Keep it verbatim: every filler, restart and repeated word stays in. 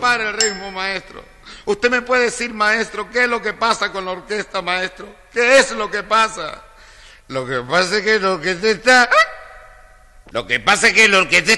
tomar el ritmo, maestro. Usted me puede decir, maestro, ¿qué es lo que pasa con la orquesta, maestro? ¿Qué es lo que pasa? Lo que pasa es que la orquesta está... Lo que pasa es que la orquesta